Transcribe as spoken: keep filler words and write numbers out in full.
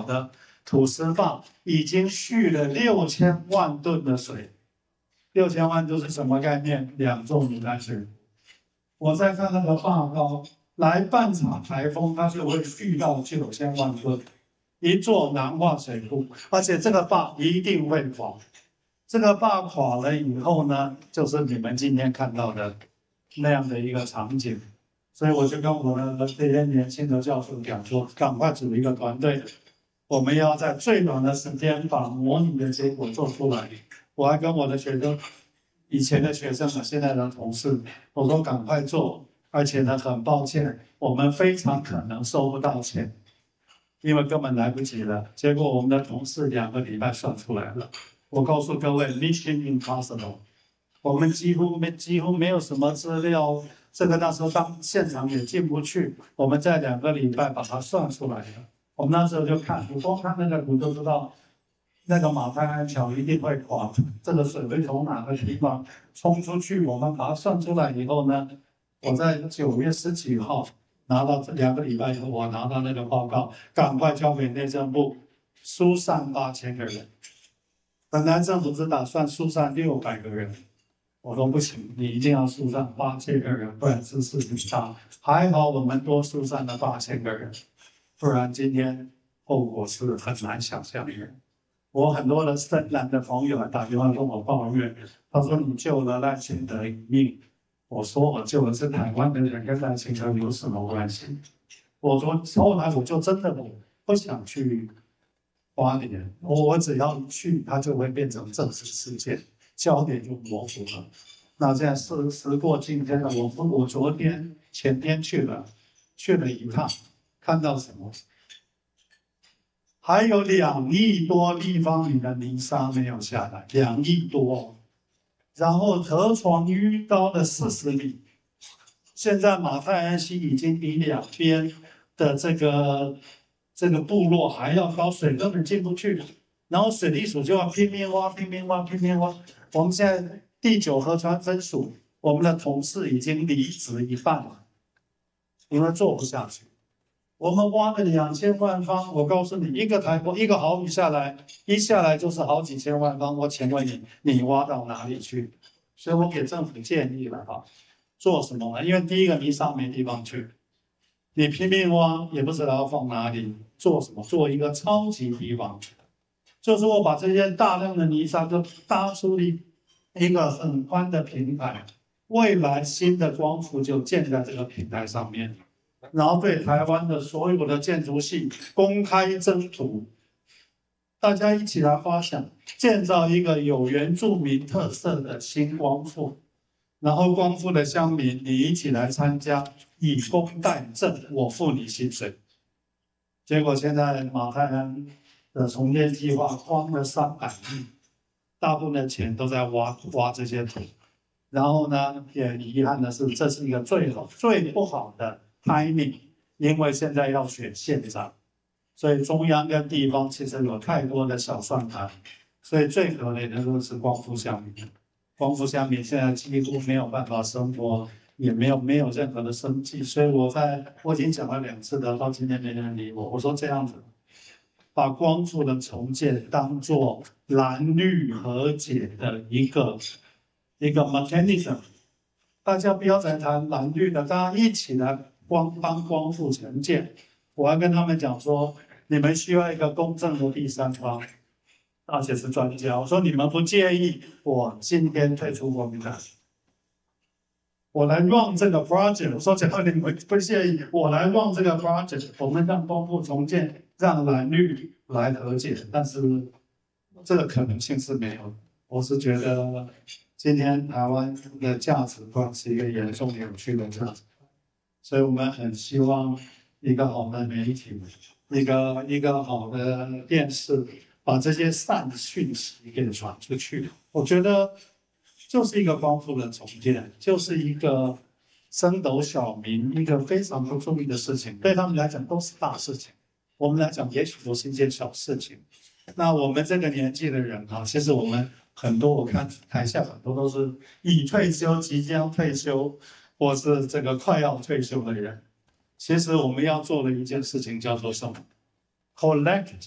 的土石坝已经蓄了六千万吨的水。六千万吨是什么概念？两座牡丹水。我在看那个坝高，来半场台风，它就会蓄到九千万吨，一座南化水库，而且这个坝一定会垮。这个坝垮了以后呢，就是你们今天看到的那样的一个场景。所以我就跟我的这些年轻的教授讲说，赶快组一个团队，我们要在最短的时间把模拟的结果做出来。我还跟我的学生，以前的学生和现在的同事，我说赶快做，而且呢，很抱歉，我们非常可能收不到钱，因为根本来不及了。结果我们的同事两个礼拜算出来了。我告诉各位 ，Mission Impossible， 我们几乎没几乎没有什么资料，这个那时候当现场也进不去，我们在两个礼拜把它算出来了。我们那时候就看，你光看那个图就知道，那个马太鞍桥一定会垮，这个水会从哪个地方冲出去。我们把它算出来以后呢，我在九月十几号拿到两个礼拜以后，我拿到那个报告，赶快交给内政部，疏散八千个人。本来政府只打算疏散六百个人，我说不行，你一定要疏散八千个人，不然是事情大。还好我们多疏散了八千个人，不然今天后果是很难想象的。我很多的深蓝的朋友还打电话跟我抱怨，他说你救了赖清德一命，我说我救的是台湾的人，跟赖清德有什么关系？我说后来我就真的不想去花莲，我只要去，它就会变成政治事件，焦点就模糊了。那现在时时过境迁了，我我昨天前天去了，去了一趟，看到什么？还有两亿多立方米的泥沙没有下来，两亿多，然后河床淤高了四十米，现在马太鞍溪已经比两边的这个这个部落还要高，水根本进不去，然后水利署就要拼命挖、拼命挖、拼命挖。我们现在第九河川分署，我们的同事已经离职一半了，因为做不下去。我们挖了两千万方，我告诉你，一个台风一个豪雨下来，一下来就是好几千万方。我请问你，你挖到哪里去？所以我给政府建议了哈，做什么呢？因为第一个泥沙没地方去，你拼命挖也不知道要放哪里，做什么？做一个超级堤防，就是我把这些大量的泥沙就搭出一一个很宽的平台，未来新的光伏就建在这个平台上面。然后对台湾的所有的建筑系公开征图，大家一起来发想，建造一个有原住民特色的新光复，然后光复的乡民你一起来参加，以工代赈，我付你薪水。结果现在马太鞍的重建计划花了三百亿，大部分的钱都在挖挖这些土，然后呢，也遗憾的是，这是一个最好最不好的timing， 因为现在要选县长，所以中央跟地方其实有太多的小算盘，所以最可怜的就是光复乡民。光复乡民现在几乎没有办法生活，也没有没有任何的生计，所以我在我已经讲了两次了，到今天没人理我。我说这样子，把光复的重建当作蓝绿和解的一个一个 mechanism， 大家不要再谈蓝绿的，大家一起来。光帮光复重建，我还跟他们讲说，你们需要一个公正的第三方，而且是专家。我说你们不介意，我今天退出国民党，我来 run 这个 project。我说只要你们不介意，我来 run 这个 project， 我们让光复重建，让蓝绿来和解。但是这个可能性是没有的。我是觉得今天台湾的价值观是一个严重扭曲的价值。所以我们很希望一个好的媒体，一个一个好的电视，把这些善讯息给传出去。我觉得就是一个光复的重建，就是一个升斗小民，一个非常不注意的事情，对他们来讲都是大事情，我们来讲也许都是一件小事情。那我们这个年纪的人啊，其实我们很多，我看台下很多都是已退休、即将退休。或是这个快要退休的人，其实我们要做的一件事情叫做什么 ？Collect